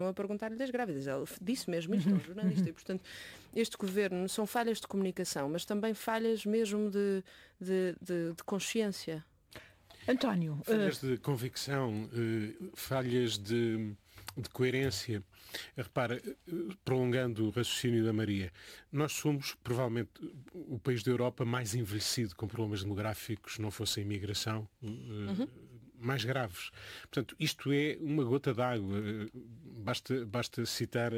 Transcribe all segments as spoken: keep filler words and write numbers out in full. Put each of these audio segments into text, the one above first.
a perguntar-lhe das grávidas. Ela disse mesmo isto ao jornalista. E, portanto, este governo são falhas de comunicação, mas também falhas mesmo de, de, de, de consciência. António. Falhas uh... de convicção, uh, falhas de, de coerência. Repara, prolongando o raciocínio da Maria, nós somos provavelmente o país da Europa mais envelhecido, com problemas demográficos, não fosse a imigração, uhum. mais graves. Portanto, isto é uma gota d'água. Basta, basta citar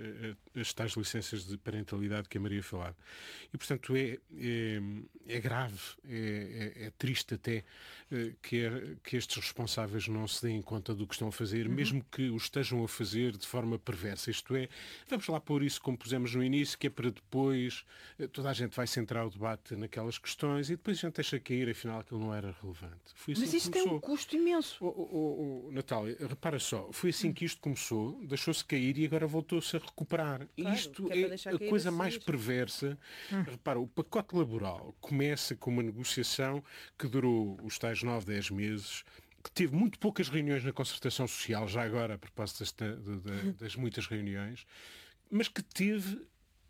as tais licenças de parentalidade que a Maria falava. E, portanto, é, é, é grave, é, é, é triste até que, é, que estes responsáveis não se deem conta do que estão a fazer, uhum. mesmo que o estejam a fazer de forma perversa. Isto é, vamos lá pôr isso como pusemos no início, que é para depois toda a gente vai centrar o debate naquelas questões e depois a gente deixa cair, afinal aquilo não era relevante. Foi assim. Mas isso tem um custo imenso. Oh, oh, oh, oh, Natália, repara só, foi assim que isto começou, deixou-se cair e agora voltou-se a recuperar. Claro, isto é, é a coisa mais perversa. Hum. Repara, o pacote laboral começa com uma negociação que durou os tais nove, dez meses, que teve muito poucas reuniões na concertação social, já agora a propósito das, das muitas reuniões, mas que teve,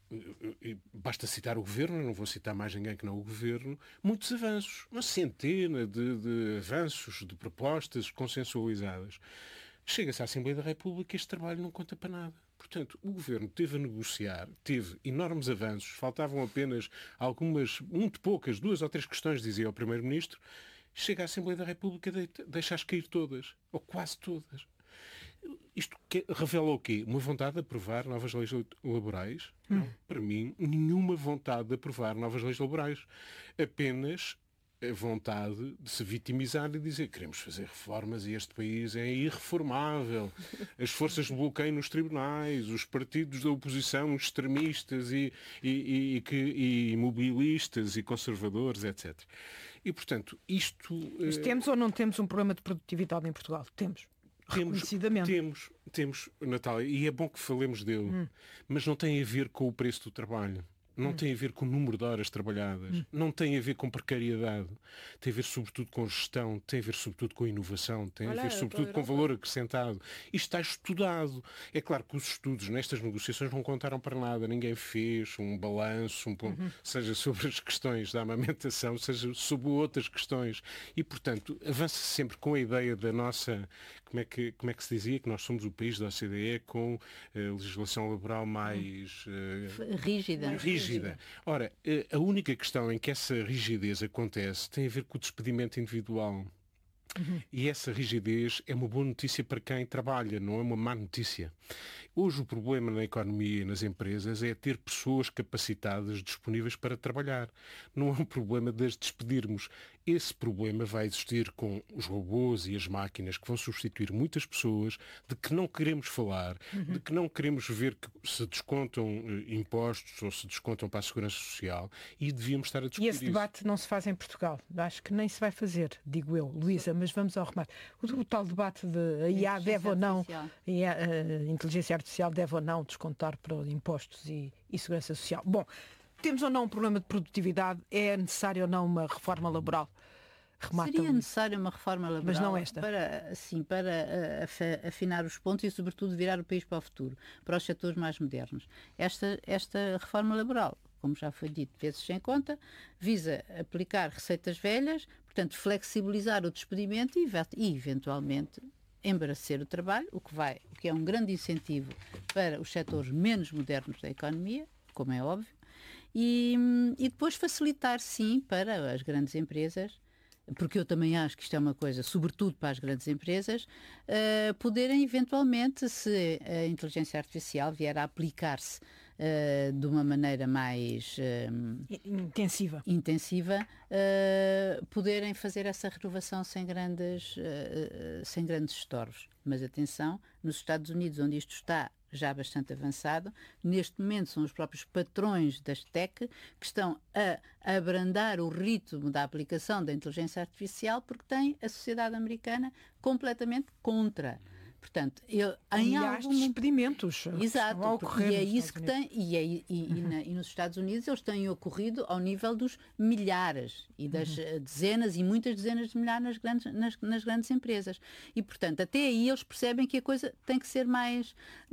basta citar o Governo, não vou citar mais ninguém que não o Governo, muitos avanços, uma centena de, de avanços, de propostas consensualizadas. Chega-se à Assembleia da República e este trabalho não conta para nada. Portanto, o Governo teve a negociar, teve enormes avanços, faltavam apenas algumas, muito poucas, duas ou três questões, dizia o Primeiro-Ministro. Chega à Assembleia da República e deixa-as cair todas, ou quase todas. Isto que, revela o quê? Uma vontade de aprovar novas leis laborais? Hum. Não, para mim, nenhuma vontade de aprovar novas leis laborais. Apenas a vontade de se vitimizar e dizer que queremos fazer reformas e este país é irreformável. As forças de bloqueio nos tribunais, os partidos da oposição extremistas e, e, e, e, e mobilistas e conservadores, etcétera. E, portanto, isto... Mas temos ou não temos um problema de produtividade em Portugal? Temos. Temos, temos, temos, Natália, e é bom que falemos dele, hum. mas não tem a ver com o preço do trabalho. Não hum. tem a ver com o número de horas trabalhadas, hum. não tem a ver com precariedade, tem a ver sobretudo com gestão, tem a ver sobretudo com inovação, tem Olha, a ver sobretudo com valor acrescentado. Isto está estudado. É claro que os estudos nestas negociações não contaram para nada, ninguém fez um balanço, um, uhum. seja sobre as questões da amamentação, seja sobre outras questões. E, portanto, avança sempre com a ideia da nossa, como é que, como é que se dizia, que nós somos o país da O C D E com a legislação laboral mais... Uh, rígida. Mais rígida. Rígida. Ora, a única questão em que essa rigidez acontece tem a ver com o despedimento individual. Uhum. E essa rigidez é uma boa notícia para quem trabalha, não é uma má notícia. Hoje o problema na economia e nas empresas é ter pessoas capacitadas disponíveis para trabalhar. Não é um problema de as despedirmos. Esse problema vai existir com os robôs e as máquinas que vão substituir muitas pessoas, de que não queremos falar, uhum. de que não queremos ver que se descontam impostos ou se descontam para a segurança social e devíamos estar a discutir E esse isso. debate não se faz em Portugal. Acho que nem se vai fazer, digo eu, Luísa, mas vamos ao remate. O, o tal debate de a I A deve ou não, a, I A, a inteligência artificial deve ou não descontar para impostos e, e segurança social. Bom, temos ou não um problema de produtividade? É necessário ou não uma reforma laboral? Remata Seria necessária uma reforma laboral, mas não esta. Para, assim, para uh, afinar os pontos e, sobretudo, virar o país para o futuro, para os setores mais modernos. Esta, esta reforma laboral, como já foi dito vezes sem conta, visa aplicar receitas velhas, portanto, flexibilizar o despedimento e, e eventualmente, embaraçar o trabalho, o que, vai, o que é um grande incentivo para os setores menos modernos da economia, como é óbvio, e, e depois facilitar, sim, para as grandes empresas, porque eu também acho que isto é uma coisa, sobretudo para as grandes empresas, uh, poderem eventualmente, se a inteligência artificial vier a aplicar-se uh, de uma maneira mais uh, intensiva, intensiva uh, poderem fazer essa renovação sem grandes, uh, uh, sem grandes estorvos. Mas atenção, nos Estados Unidos, onde isto está já bastante avançado, neste momento são os próprios patrões das tech que estão a abrandar o ritmo da aplicação da inteligência artificial porque têm a sociedade americana completamente contra. Portanto, eu, em algum... algum... experimentos. Exato, e é isso que tem, e, é, e, e, uhum. na, e nos Estados Unidos eles têm ocorrido ao nível dos milhares e das uhum. dezenas e muitas dezenas de milhares nas grandes, nas, nas grandes empresas. E, portanto, até aí eles percebem que a coisa tem que ser mais,